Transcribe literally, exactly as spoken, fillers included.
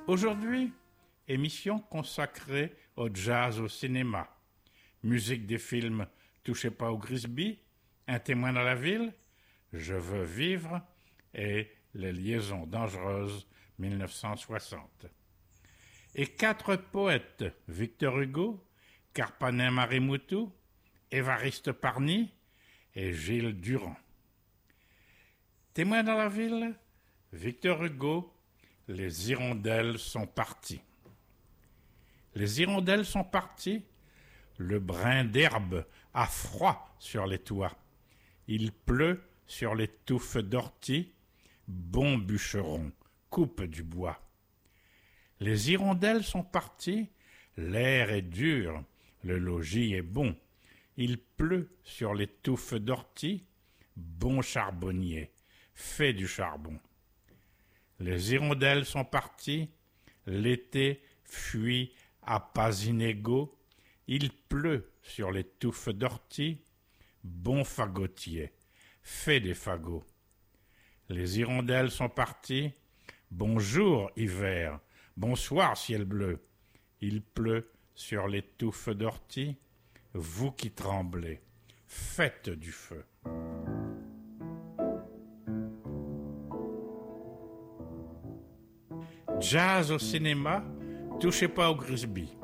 Aujourd'hui, émission consacrée au jazz au cinéma. Musique des films Touchez pas au Grisby, Un témoin dans la ville, Je veux vivre et Les liaisons dangereuses mille neuf cent soixante. Et quatre poètes, Victor Hugo, Carpanen Marimoutou, Évariste Parny et Gilles Durand. Témoin dans la ville, Victor Hugo, Les hirondelles sont parties. Les hirondelles sont parties, le brin d'herbe a froid sur les toits. Il pleut sur les touffes d'ortie, bon bûcheron, coupe du bois. Les hirondelles sont parties, l'air est dur, le logis est bon. Il pleut sur les touffes d'ortie, bon charbonnier, fais du charbon. Les hirondelles sont parties, l'été fuit à pas inégaux, il pleut sur les touffes d'ortie, bon fagotier, fais des fagots. Les hirondelles sont parties, bonjour hiver, bonsoir ciel bleu, il pleut sur les touffes d'ortie, vous qui tremblez, faites du feu. Jazz au cinéma, touchez pas au Grisby.